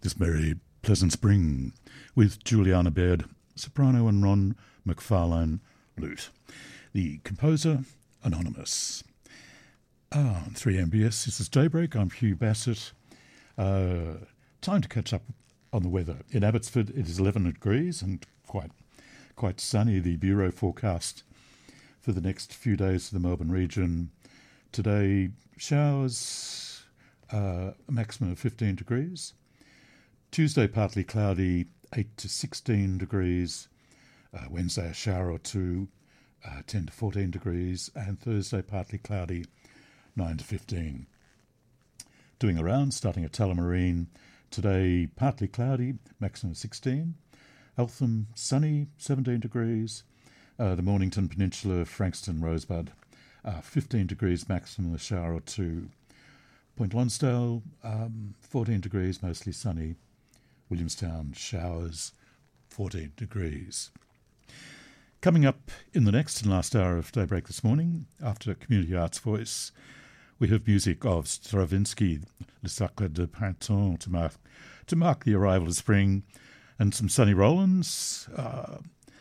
This Merry Pleasant Spring with Juliana Baird, soprano, and Ron McFarlane, lute. The composer, anonymous. On 3MBS, this is Daybreak. I'm Hugh Bassett. Time to catch up on the weather. In Abbotsford, it is 11 degrees and quite sunny. The Bureau forecast for the next few days for the Melbourne region. Today, showers, a maximum of 15 degrees. Tuesday, partly cloudy, 8 to 16 degrees. Wednesday, a shower or two, 10 to 14 degrees. And Thursday, partly cloudy, 9 to 15. Doing around, starting at Tullamarine. Today, partly cloudy, maximum of 16. Eltham, sunny, 17 degrees. The Mornington Peninsula, Frankston, Rosebud, 15 degrees, maximum, a shower or two. Point Lonsdale, 14 degrees, mostly sunny. Williamstown, showers, 14 degrees. Coming up in the next and last hour of Daybreak this morning, after Community Arts Voice, we have music of Stravinsky, Le Sacre de Printemps, to mark the arrival of spring, and some Sonny Rollins, a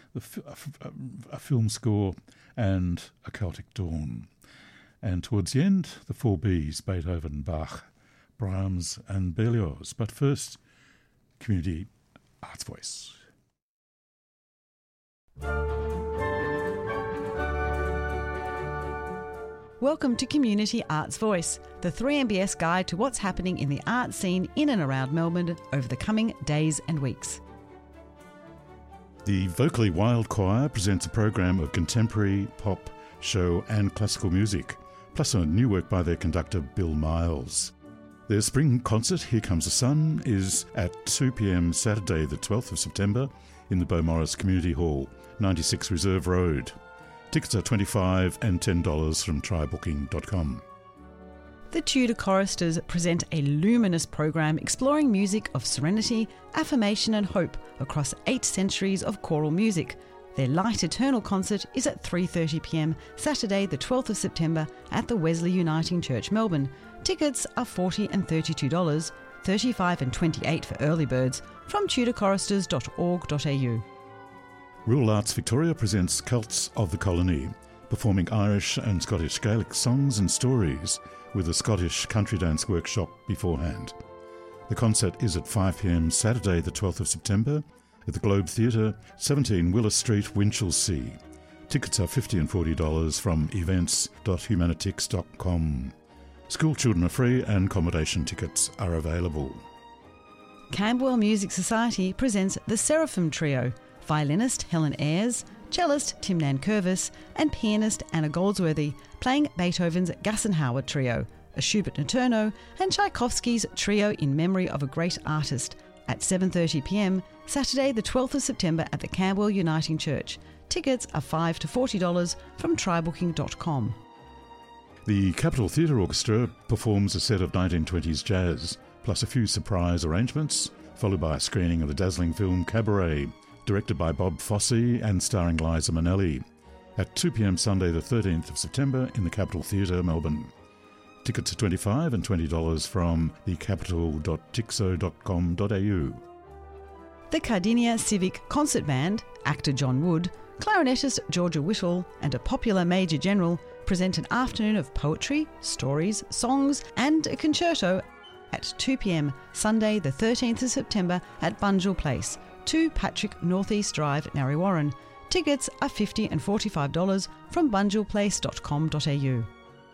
film score, and A Celtic Dawn. And towards the end, the 4 Bs, Beethoven, Bach, Brahms and Berlioz. But first, Community Arts Voice. Welcome to Community Arts Voice, the 3MBS guide to what's happening in the art scene in and around Melbourne over the coming days and weeks. The Vocally Wild Choir presents a program of contemporary, pop, show and classical music, plus a new work by their conductor Bill Miles. Their spring concert, Here Comes the Sun, is at 2 p.m. Saturday the 12th of September in the Beaumaris Community Hall, 96 Reserve Road. Tickets are $25 and $10 from trybooking.com. The Tudor Choristers present a luminous program exploring music of serenity, affirmation and hope across 8 centuries of choral music. Their Light Eternal concert is at 3:30 p.m. Saturday the 12th of September at the Wesley Uniting Church, Melbourne. Tickets are $40 and $32, $35 and $28 for early birds from tudorchoristers.org.au. Rural Arts Victoria presents Celts of the Colony, performing Irish and Scottish Gaelic songs and stories with a Scottish country dance workshop beforehand. The concert is at 5 p.m. Saturday the 12th of September at the Globe Theatre, 17 Willis Street, Winchelsea. Tickets are $50 and $40 from events.humanitix.com. School children are free and accommodation tickets are available. Camberwell Music Society presents the Seraphim Trio, violinist Helen Ayres, cellist Tim Nankervis and pianist Anna Goldsworthy playing Beethoven's Gassenhauer Trio, a Schubert Notturno and Tchaikovsky's Trio in memory of a great artist at 7:30 p.m. Saturday the 12th of September at the Camberwell Uniting Church. Tickets are $5 to $40 from trybooking.com. The Capitol Theatre Orchestra performs a set of 1920s jazz, plus a few surprise arrangements, followed by a screening of the dazzling film Cabaret, directed by Bob Fosse and starring Liza Minnelli, at 2 p.m. Sunday the 13th of September in the Capitol Theatre, Melbourne. Tickets are $25 and $20 from thecapital.tixo.com.au. The Cardinia Civic Concert Band, actor John Wood, clarinetist Georgia Whittle and a popular Major General present an afternoon of poetry, stories, songs and a concerto at 2 p.m. Sunday the 13th of September at Bunjil Place, 2 Patrick Northeast Drive, Narre Warren. Tickets are $50 and $45 from bunjilplace.com.au.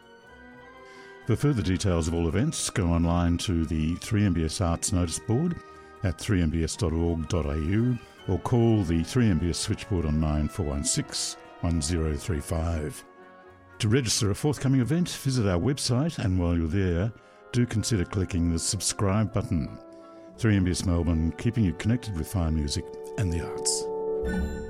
For further details of all events, go online to the 3MBS Arts Notice Board at 3mbs.org.au or call the 3MBS switchboard on 9416 1035. To register a forthcoming event, visit our website, and while you're there, do consider clicking the subscribe button. 3MBS Melbourne, keeping you connected with fine music and the arts.